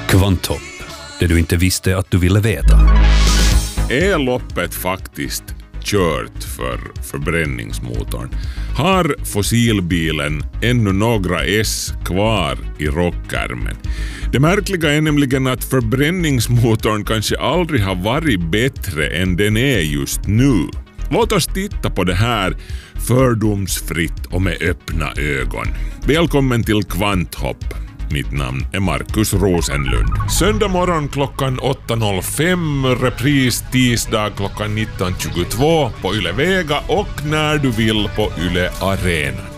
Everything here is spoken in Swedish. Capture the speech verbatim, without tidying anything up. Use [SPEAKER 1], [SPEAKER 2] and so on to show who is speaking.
[SPEAKER 1] Kvanthopp, det du inte visste att du ville veta.
[SPEAKER 2] Är loppet faktiskt kört för förbränningsmotorn? Har fossilbilen ännu några S kvar i rockärmen? Det märkliga är nämligen att förbränningsmotorn kanske aldrig har varit bättre än den är just nu. Låt oss titta på det här fördomsfritt och med öppna ögon. Välkommen till Kvanthopp. Mitt namn är Markus Rosenlund. Söndag morgon klockan åtta noll fem, repris tisdag klockan nitton tjugotvå på Yle Vega och när du vill på Yle Arena.